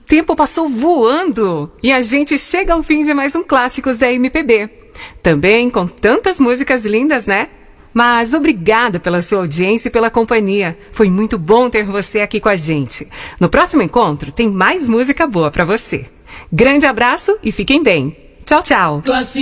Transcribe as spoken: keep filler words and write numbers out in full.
tempo passou voando e a gente chega ao fim de mais um Clássicos da M P B. Também com tantas músicas lindas, né? Mas obrigada pela sua audiência e pela companhia. Foi muito bom ter você aqui com a gente. No próximo encontro tem mais música boa pra você. Grande abraço e fiquem bem. Tchau, tchau.